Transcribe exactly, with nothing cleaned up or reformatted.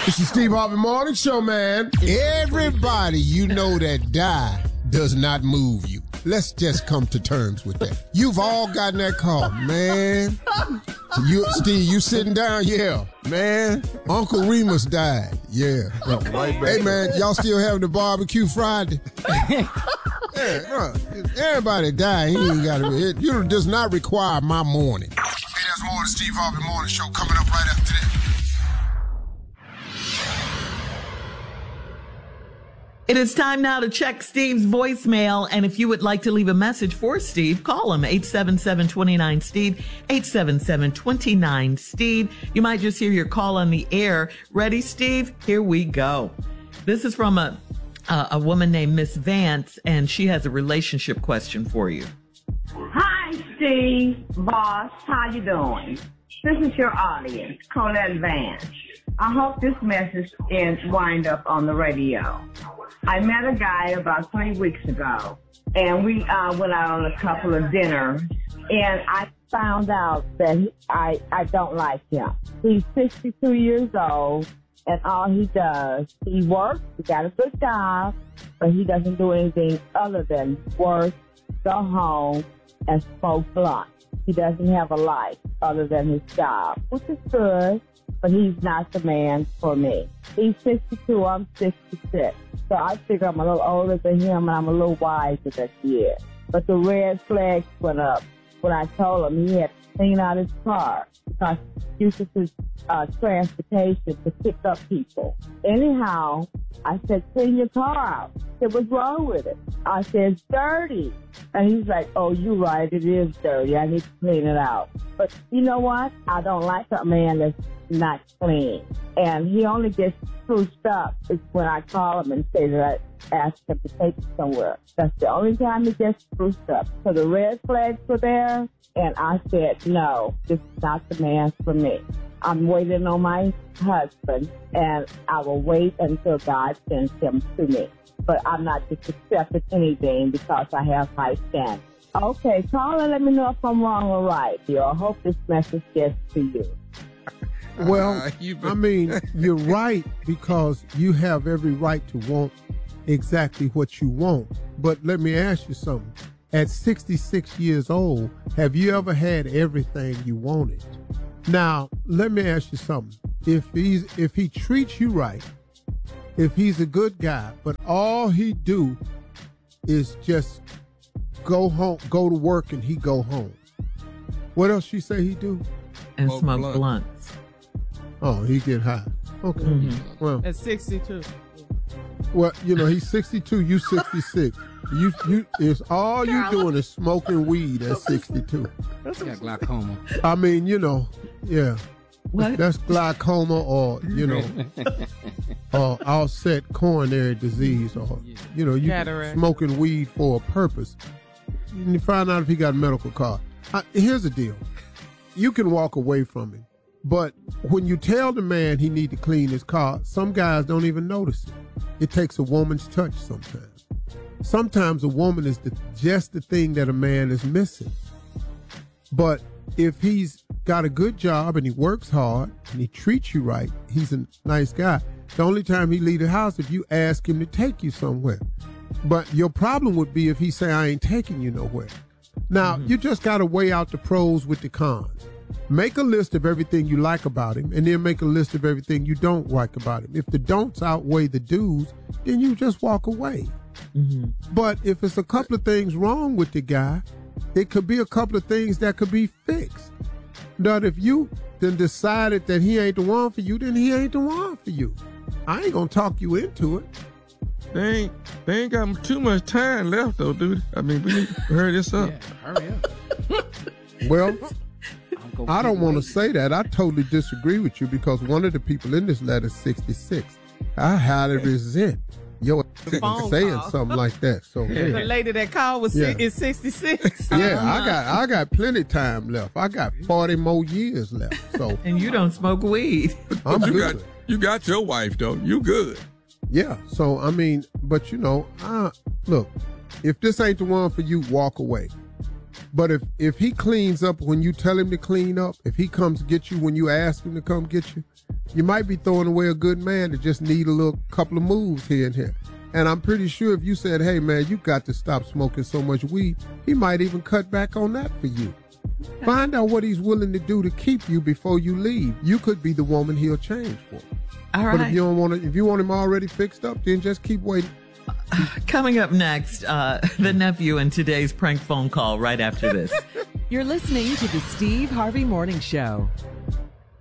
It's the Steve Harvey Morning Show, man. Everybody you know that die does not move you. Let's just come to terms with that. You've all gotten that call, man. You, Steve, you sitting down? Yeah, man. Uncle Remus died. Yeah. Well, right back. Hey, man, y'all still having the barbecue Friday? Yeah, bro, everybody die. He ain't got to. It, you does not require my morning. Hey, that's more of the Steve Harvey Morning Show coming up right after this. It is time now to check Steve's voicemail, and if you would like to leave a message for Steve, call him eight seven seven, two nine, Steve, eight seven seven, two nine, Steve. You might just hear your call on the air. Ready, Steve? Here we go. This is from a uh, a woman named Miss Vance, and she has a relationship question for you. Hi, Steve, boss. How you doing? This is your audience, Colette Vance. I hope this message is wind up on the radio. I met a guy about three weeks ago, and we uh, went out on a couple of dinners, and I found out that he, I, I don't like him. He's sixty-two years old, and all he does, he works, he got a good job, but he doesn't do anything other than work, go home, and smoke blunt. He doesn't have a life other than his job, which is good, but he's not the man for me. He's sixty-two, I'm sixty-six. So I figure I'm a little older than him and I'm a little wiser than he is. But the red flags went up when I told him he had to clean out his car because he uses his uh, transportation to pick up people. Anyhow, I said, clean your car out. He said, what's wrong with it? I said, it's dirty. And he's like, oh, you're right, it is dirty. I need to clean it out. But you know what? I don't like a man that's not clean. And he only gets spruced up is when I call him and say that I asked him to take me somewhere. That's the only time he gets spruced up. So the red flags were there, and I said, no, this is not the man for me. I'm waiting on my husband, and I will wait until God sends him to me. But I'm not just accepting anything because I have high standards. Okay, call and let me know if I'm wrong or right. You know, I hope this message gets to you. Well, uh, I mean, you're right because you have every right to want exactly what you want. But let me ask you something. At sixty-six years old, have you ever had everything you wanted? Now, let me ask you something. If he's, if he treats you right, if he's a good guy, but all he do is just go home, go to work and he go home. What else you say he do? And oh, smoke blunt. blunts. Oh, he get high. Okay. Mm-hmm. Well, at sixty-two. Well, you know, he's sixty-two, you sixty-six. You, you, it's all you doing is smoking weed at sixty-two. That's got glaucoma. I mean, you know, yeah. What? That's glaucoma or, you know, or offset coronary disease or, you know, you smoking weed for a purpose. You find out if he got a medical card. I, here's the deal. You can walk away from him. But when you tell the man he need to clean his car, some guys don't even notice it. It takes a woman's touch sometimes. Sometimes a woman is the, just the thing that a man is missing. But if he's got a good job and he works hard and he treats you right, he's a nice guy. The only time he leave the house if you ask him to take you somewhere. But your problem would be if he say, I ain't taking you nowhere. Now, mm-hmm. you just got to weigh out the pros with the cons. Make a list of everything you like about him and then make a list of everything you don't like about him. If the don'ts outweigh the do's, then you just walk away. Mm-hmm. But if it's a couple of things wrong with the guy, it could be a couple of things that could be fixed. But if you then decided that he ain't the one for you, then he ain't the one for you. I ain't gonna talk you into it. They ain't, they ain't got too much time left though, dude. I mean, we need to hurry this up. Yeah, hurry up. Well, I don't want to say that. I totally disagree with you because one of the people in this letter is sixty-six. I highly resent your saying call. something like that. So yeah. The lady that called was yeah. is sixty-six. Yeah, I got I got plenty time left. I got forty more years left. So and you don't smoke weed. I'm you good. Got, you got your wife though. You good. Yeah. So I mean, but you know, uh, look, if this ain't the one for you, walk away. But if, if he cleans up when you tell him to clean up, if he comes get you when you ask him to come get you, you might be throwing away a good man that just need a little couple of moves here and here. And I'm pretty sure if you said, hey, man, you got to stop smoking so much weed, he might even cut back on that for you. Find out what he's willing to do to keep you before you leave. You could be the woman he'll change for. All right. But if you don't want to, if you want him already fixed up, then just keep waiting. Coming up next, uh, the nephew in today's prank phone call right after this. You're listening to the Steve Harvey Morning Show.